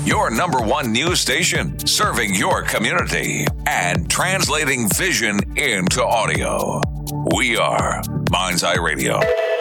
your number one news station, serving your community and translating vision into audio. We are Mind's Eye Radio.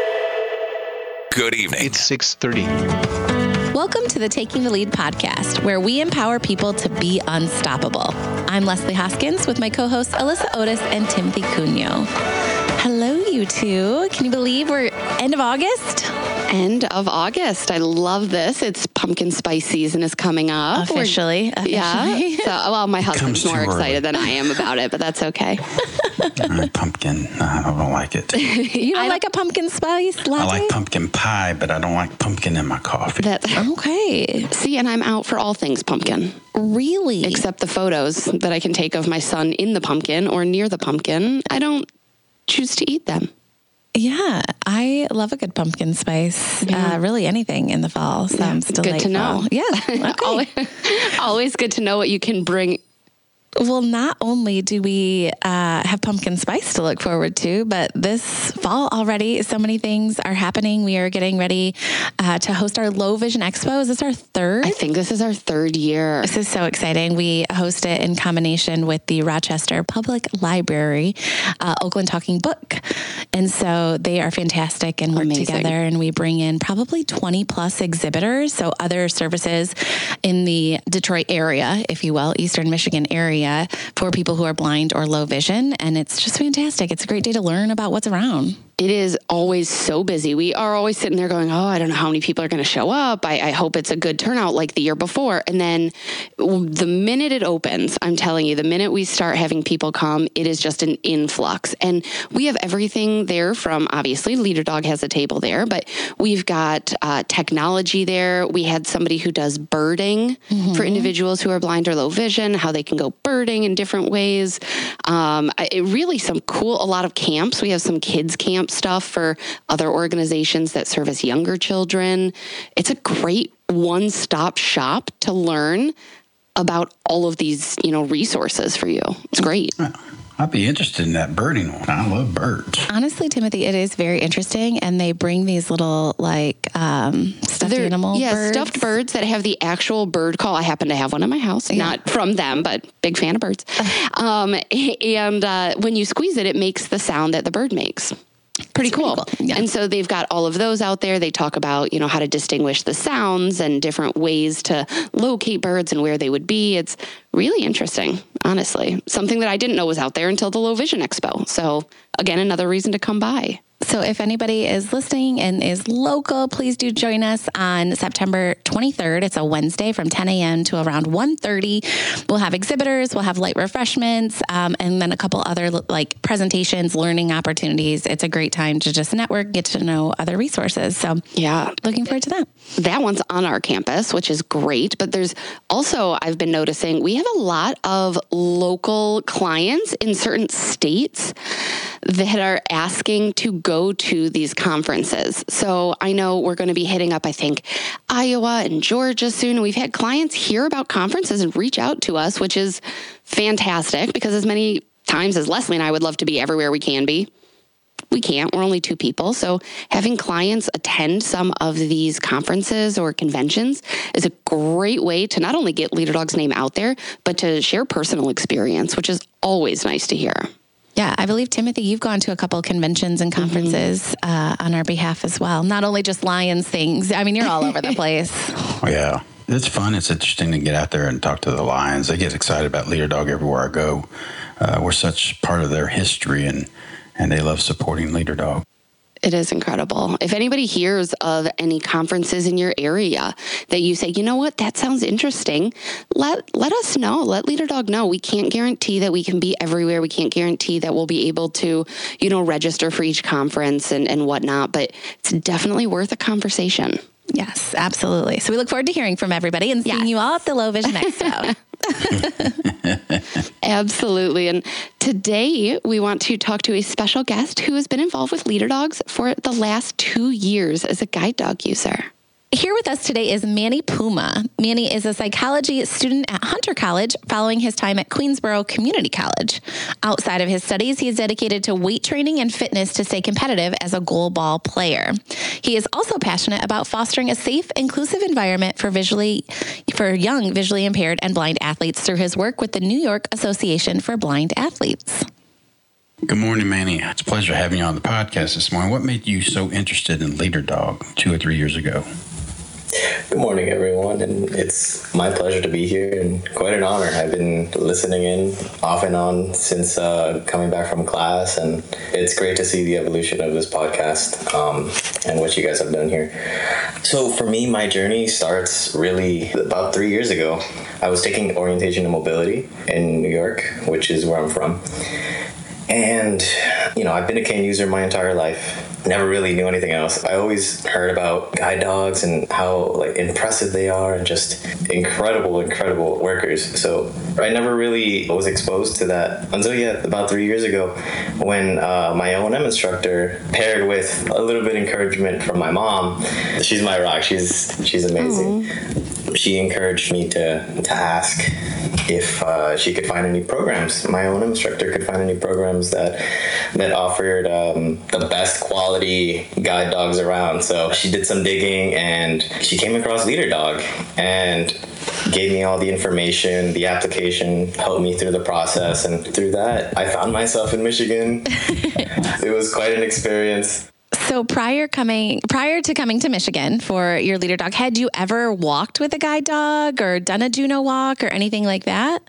Good evening. It's 6:30. Welcome to the Taking the Lead podcast, where we empower people to be unstoppable. I'm Leslie Hoskins with my co-hosts Alyssa Otis and Timothy Cunio. Hello, you two. Can you believe we're end of August? End of August. I love this. It's pumpkin spice season is coming up. Officially. Yeah. So, well, my husband's more excited than I am about it, but that's okay. Pumpkin. I don't like it. You don't like a pumpkin spice latte? I like pumpkin pie, but I don't like pumpkin in my coffee. Okay. See, and I'm out for all things pumpkin. Really? Except the photos that I can take of my son in the pumpkin or near the pumpkin. I don't choose to eat them. Yeah, I love a good pumpkin spice. Yeah. Really anything in the fall sounds delightful. Good to know. Yeah. Okay. Always good to know what you can bring. Well, not only do we have pumpkin spice to look forward to, but this fall already, so many things are happening. We are getting ready to host our Low Vision Expo. Is this our third? I think this is our third year. This is so exciting. We host it in combination with the Rochester Public Library, Oakland Talking Book. And so they are fantastic and work Amazing. together. And we bring in probably 20 plus exhibitors. So other services in the Detroit area, if you will, Eastern Michigan area, for people who are blind or low vision. And it's just fantastic. It's a great day to learn about what's around. It is always so busy. We are always sitting there going, I don't know how many people are going to show up. I hope it's a good turnout like the year before. And then the minute it opens, I'm telling you, the minute we start having people come, it is just an influx. And we have everything there from, obviously, Leader Dog has a table there, but we've got technology there. We had somebody who does birding for individuals who are blind or low vision, how they can go birding in different ways. A lot of camps. We have some kids camp stuff for other organizations that service younger children. It's a great one-stop shop to learn about all of these, resources for you. It's great. I'd be interested in that birding one. I love birds. Honestly, Timothy, it is very interesting. And they bring these little stuffed animal birds. Stuffed birds that have the actual bird call. I happen to have one in my house, not from them, but big fan of birds. And when you squeeze it, it makes the sound that the bird makes. Pretty cool. Yeah. And so they've got all of those out there. They talk about, how to distinguish the sounds and different ways to locate birds and where they would be. It's really interesting, honestly. Something that I didn't know was out there until the Low Vision Expo. So again, another reason to come by. So if anybody is listening and is local, please do join us on September 23rd. It's a Wednesday from 10 a.m. to around 1:30. We'll have exhibitors, we'll have light refreshments, and then a couple other presentations, learning opportunities. It's a great time to just network, get to know other resources. So yeah, looking forward to that. That one's on our campus, which is great. But there's also, I've been noticing, we have a lot of local clients in certain states that are asking to go to these conferences. So I know we're going to be hitting up, I think, Iowa and Georgia soon. We've had clients hear about conferences and reach out to us, which is fantastic because as many times as Leslie and I would love to be everywhere we can be, we can't. We're only two people. So having clients attend some of these conferences or conventions is a great way to not only get Leader Dog's name out there, but to share personal experience, which is always nice to hear. Yeah, I believe, Timothy, you've gone to a couple of conventions and conferences on our behalf as well. Not only just Lions things. I mean, you're all over the place. Oh, yeah. It's fun. It's interesting to get out there and talk to the Lions. They get excited about Leader Dog everywhere I go. We're such part of their history, and they love supporting Leader Dog. It is incredible. If anybody hears of any conferences in your area that you say, you know what, that sounds interesting, let us know. Let Leader Dog know. We can't guarantee that we can be everywhere. We can't guarantee that we'll be able to, register for each conference and whatnot, but it's definitely worth a conversation. Yes, absolutely. So we look forward to hearing from everybody and seeing you all at the Low Vision Expo. Absolutely. And today we want to talk to a special guest who has been involved with Leader Dogs for the last 2 years as a guide dog user. Here with us today is Manny Puma. Manny is a psychology student at Hunter College following his time at Queensborough Community College. Outside of his studies, he is dedicated to weight training and fitness to stay competitive as a goal ball player. He is also passionate about fostering a safe, inclusive environment for young visually impaired and blind athletes through his work with the New York Association for Blind Athletes. Good morning, Manny. It's a pleasure having you on the podcast this morning. What made you so interested in Leader Dog 2 or 3 years ago? Good morning, everyone, and it's my pleasure to be here and quite an honor. I've been listening in off and on since coming back from class, and it's great to see the evolution of this podcast and what you guys have done here. So for me, my journey starts really about 3 years ago. I was taking orientation and mobility in New York, which is where I'm from. And, I've been a cane user my entire life. Never really knew anything else. I always heard about guide dogs and how impressive they are and just incredible workers. So I never really was exposed to that until about 3 years ago when my O&M instructor, paired with a little bit of encouragement from my mom. She's my rock. She's amazing. Aww. She encouraged me to ask if she could find any programs. My O&M instructor could find any programs that offered the best quality guide dogs around. So she did some digging and she came across Leader Dog and gave me all the information, the application, helped me through the process. And through that, I found myself in Michigan. It was quite an experience. So prior to coming to Michigan for your Leader Dog, had you ever walked with a guide dog or done a Juno walk or anything like that?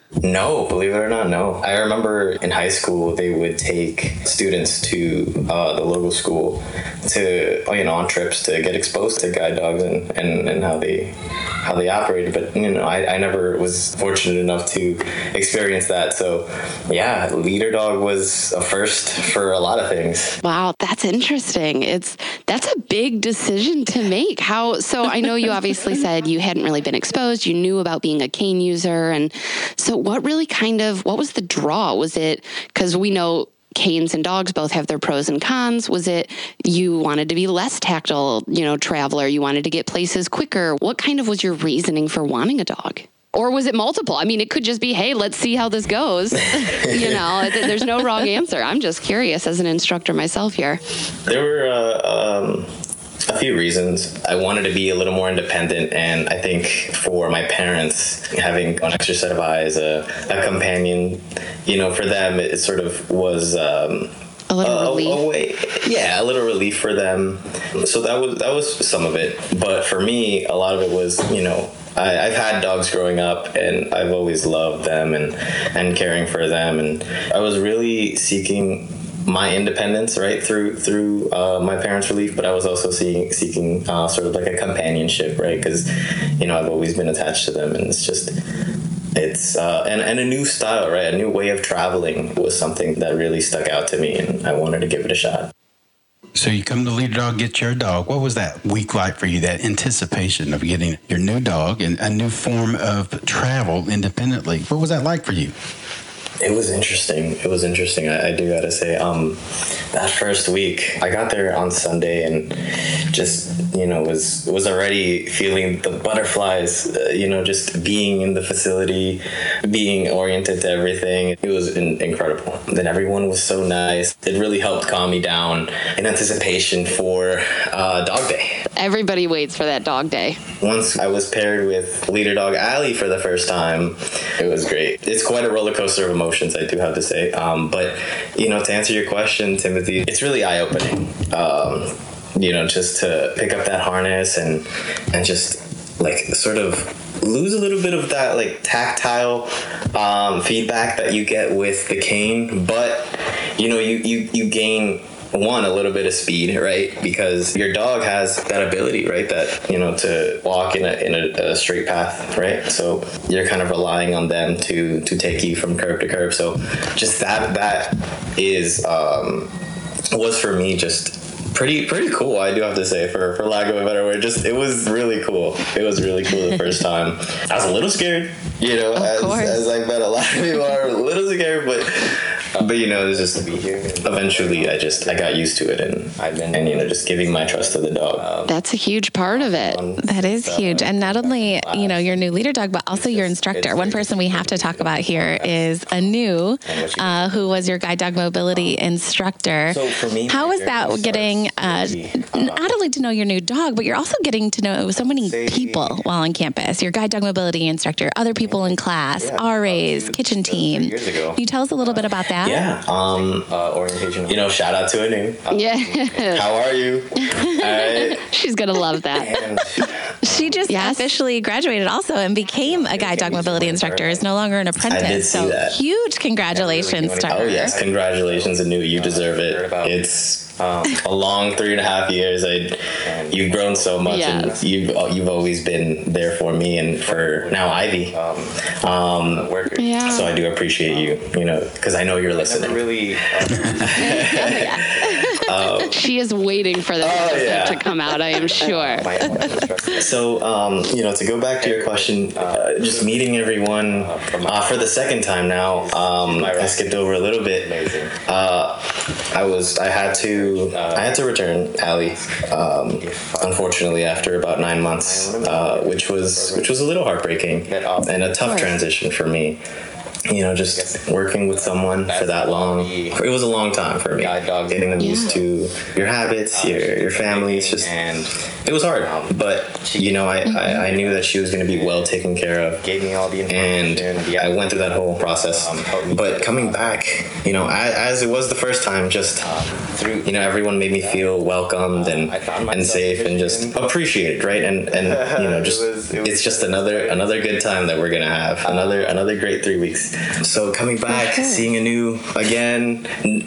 No, believe it or not, no. I remember in high school, they would take students to the local school to, on trips to get exposed to guide dogs and how they operated. But, I never was fortunate enough to experience that. So, yeah, Leader Dog was a first for a lot of things. Wow, that's interesting. That's a big decision to make. So I know you obviously said you hadn't really been exposed. You knew about being a cane user. And so what was the draw? Was it, because we know canes and dogs both have their pros and cons. Was it you wanted to be less tactile, traveler? You wanted to get places quicker? What kind of was your reasoning for wanting a dog? Or was it multiple? I mean, it could just be, hey, let's see how this goes. There's no wrong answer. I'm just curious as an instructor myself here. There were a few reasons. I wanted to be a little more independent, and I think for my parents, having an extra set of eyes, a companion, for them, it sort of was a little relief. A little relief for them. So that was some of it. But for me, a lot of it was, I've had dogs growing up, and I've always loved them and caring for them, and I was really seeking my independence, right, through my parents' relief, but I was also seeking sort of like a companionship, right, because I've always been attached to them, and it's and a new style, right, a new way of traveling was something that really stuck out to me, and I wanted to give it a shot. So you come to Leader Dog, get your dog. What was that week like for you, that anticipation of getting your new dog and a new form of travel independently? What was that like for you? It was interesting. I do gotta say, that first week, I got there on Sunday and just, was already feeling the butterflies, just being in the facility, being oriented to everything. It was incredible. Then everyone was so nice. It really helped calm me down in anticipation for Dog Day. Everybody waits for that Dog Day. Once I was paired with Leader Dog Allie for the first time, it was great. It's quite a roller coaster of emotions, I do have to say. But, to answer your question, Timothy, it's really eye-opening, just to pick up that harness and just, sort of lose a little bit of that, tactile feedback that you get with the cane. But, you gain a little bit of speed, right? Because your dog has that ability, right? That, to walk in a straight path, right? So you're kind of relying on them to take you from curb to curb. So just that is, was for me just pretty cool, I do have to say, for lack of a better word. It was really cool. It was really cool the first time. I was a little scared, as I bet a lot of people are a little scared, but But it's just to be here. Eventually, I got used to it, and just giving my trust to the dog. That's a huge part of it. That is huge. And not only, your new leader dog, but also your instructor. One person we have to talk about here is Anu, who was your guide dog mobility instructor. So for me, how was that getting not only to know your new dog, but you're also getting to know so many people while on campus? Your guide dog mobility instructor, other people in class, RAs, kitchen team. Can you tell us a little bit about that? Yeah. Orientation. Shout out to Anu. Yeah. How are you? She's going to love that. She just officially graduated also and became a guide dog mobility instructor, is no longer an apprentice. I did see that. Huge congratulations to her. Oh, yes. Congratulations, Anu. You deserve it. It's a long 3.5 years. You've grown so much, Yes. and you've always been there for me and for now Ivy. Yeah. So I do appreciate you, because I know you're listening. She is waiting for this episode to come out, I am sure. So, to go back to your question, just meeting everyone for the second time now. I skipped over a little bit. I had to return Allie, unfortunately, after about 9 months, which was a little heartbreaking and a tough transition for me. Just working with someone for that long. It was a long time for me. Getting them used to your habits, your family. It was hard. But, I knew that she was going to be well taken care of. And I went through that whole process. But coming back, as it was the first time, just everyone made me feel welcomed and safe and just appreciated, right? And it's just another good time that we're going to have. Another great 3 weeks. So coming back, seeing Anu again,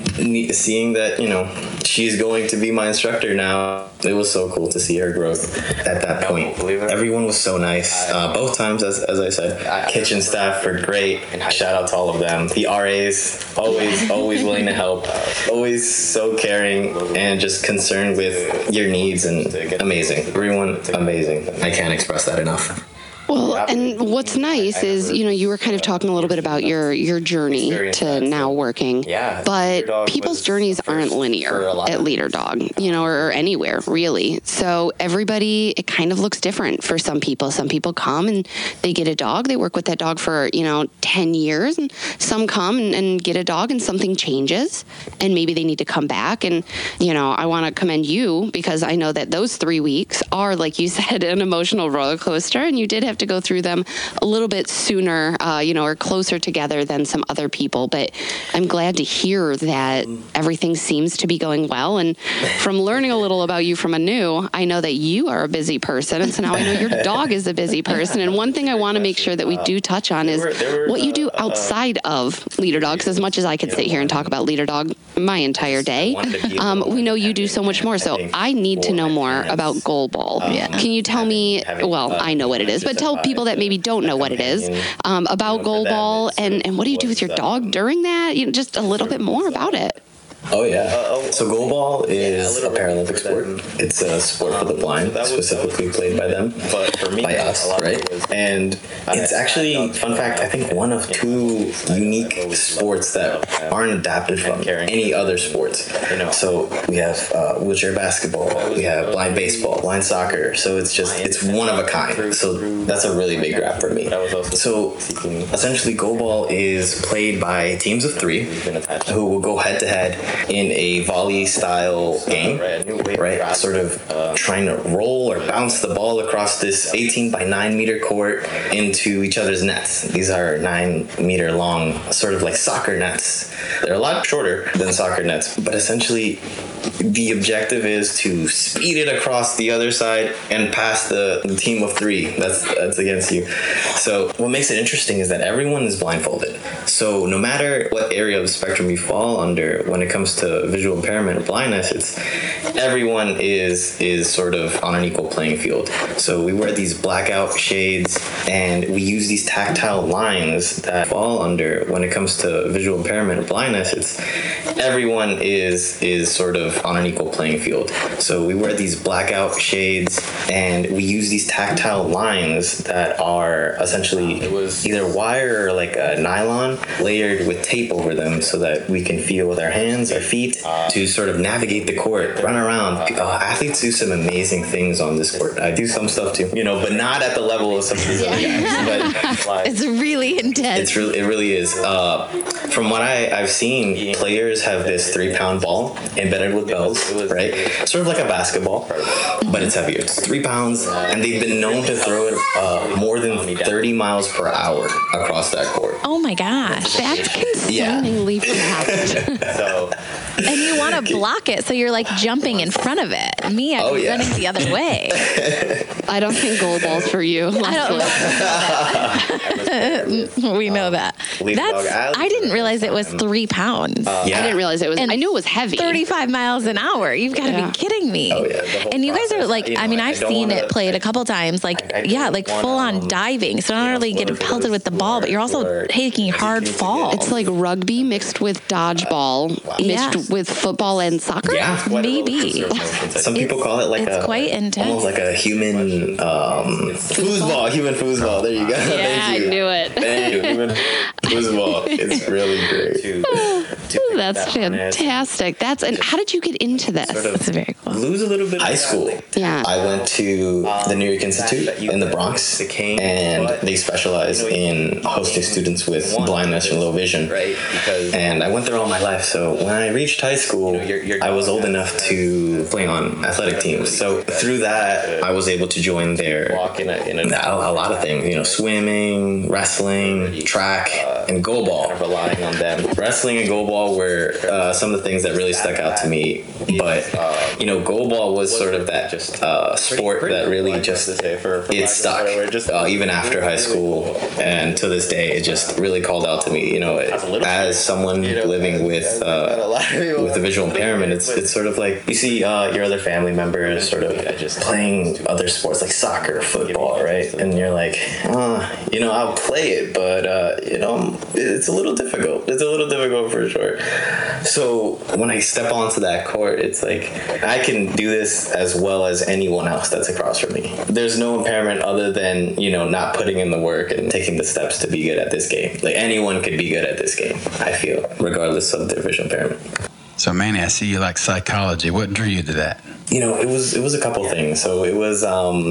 seeing that, she's going to be my instructor now. It was so cool to see her growth at that point. Everyone was so nice. Both times, as I said. Kitchen staff were great. Shout out to all of them. The RAs, always willing to help. Always so caring and just concerned with your needs, and amazing. Everyone, amazing. I can't express that enough. Well, and what's nice is, you were kind of talking a little bit about your journey to now working, but people's journeys aren't linear at Leader Dog, or anywhere really. So everybody, it kind of looks different for some people. Some people come and they get a dog, they work with that dog for, 10 years, and some come and get a dog and something changes and maybe they need to come back. And, I want to commend you because I know that those 3 weeks are, like you said, an emotional roller coaster, and you did have to go through them a little bit sooner, or closer together than some other people. But I'm glad to hear that everything seems to be going well. And from learning a little about you from Anu, I know that you are a busy person. And so now I know your dog is a busy person. And one thing I want to make sure that we do touch on is what you do outside of Leader Dog. Because as much as I could sit here and talk about Leader Dog my entire day, we know you do so much more. So I need to know more about Goal Ball. Can you tell me, well, I know what it is, but tell people that maybe don't know what it is about Goal Ball, and what do you do with your dog during that? Just a little bit more about it. Oh, yeah. So Goal Ball is a Paralympic sport. It's a sport for the blind, specifically played by them, by us, right? And it's actually, fun fact, I think one of 2 unique sports that aren't adapted from any other sports. So we have wheelchair basketball, we have blind baseball, blind soccer. So it's one of a kind. So that's a really big grab for me. So essentially Goal Ball is played by teams of 3 who will go head to head in a volley style game, right? Sort of trying to roll or bounce the ball across this 18 by 9 meter court into each other's nets. These are 9 meter long, sort of like soccer nets. They're a lot shorter than soccer nets, but essentially the objective is to speed it across the other side and pass the team of 3 that's against you. So what makes it interesting is that everyone is blindfolded. So no matter what area of the spectrum you fall under when it comes to visual impairment or blindness, everyone is sort of on an equal playing field. So we wear these blackout shades and we use these tactile lines that fall under when it comes to visual impairment or blindness. Everyone is sort of on an equal playing field. So we wear these blackout shades, and we use these tactile lines that are essentially either wire or like a nylon layered with tape over them, so that we can feel with our hands, our feet, to sort of navigate the court, run around. Athletes do some amazing things on this court. I do some stuff too, but not at the level of some of these other guys. But it's really intense. it really is. From what I've seen, players have this 3-pound ball embedded with bells, right? Sort of like a basketball, but it's heavier. It's 3 pounds, and they've been known to throw it more than 30 miles per hour across that court. Oh my gosh. That's concerningly fast. So, And you want to block it, so you're like jumping in front of it. Me, I'm running the other way. I don't think goal ball's for you. We know that. I didn't realize it was 3 pounds. I didn't realize it was. And I knew it was heavy. 35 miles an hour. You've got to be kidding me. Oh, yeah. And you guys are like, I've seen it played a couple times, like full on diving. So not only getting pelted with the ball, but you're also taking hard falls. It's like rugby mixed with dodgeball, mixed with football and soccer. Yeah, maybe. Some people call it like it's quite intense. almost like a human foosball. Human foosball. There you go. Yeah, Thank you. I knew it. Thank you. Human foosball. It's really great. That's fantastic. And how did you get into this? That's very cool. Lose a little bit. High school. Yeah. I went to the New York Institute in the Bronx, and they specialize in hosting students with blindness and low vision. And I went there all my life. So when I reached high school, I was old enough to play on athletic teams. So through that, I was able to join their a lot of things. Swimming, wrestling, track, and goal ball. Relying on them. Wrestling and goal ball were some of the things that really stuck out to me. But goal ball was sort of that sport that really just it stuck. Even after high school and to this day, it just really called out to me. As someone living with a visual impairment, it's sort of like you see your other family members sort of just playing other sports like soccer, football, right? And you're like, I'll play it, but it's a little difficult. It's a little difficult for sure. So when I step onto that court, it's like I can do this as well as anyone else that's across from me. There's no impairment other than not putting in the work and taking the steps to be good at this game. Like anyone could be good at this game, I feel, regardless of their visual impairment. So Manny, I see you like psychology. What drew you to that? It was a couple things. So it was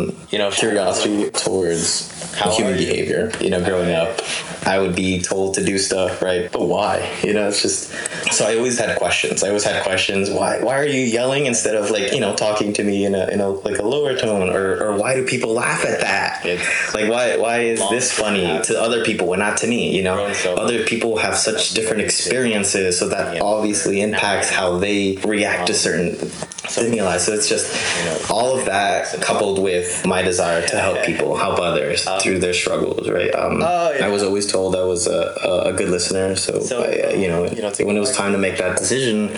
curiosity towards human behavior. Growing up, I would be told to do stuff, right? But why? It's just. So I always had questions. Why are you yelling instead of talking to me in a like a lower tone? Or why do people laugh at that? It's like why is this funny to other people and not to me? Other people have such different experiences, so that obviously impacts how they react to certain stimuli. So it's just all of that coupled with my desire to help people, help others through their struggles, right? I was always told I was a good listener. So when it was time to make that decision,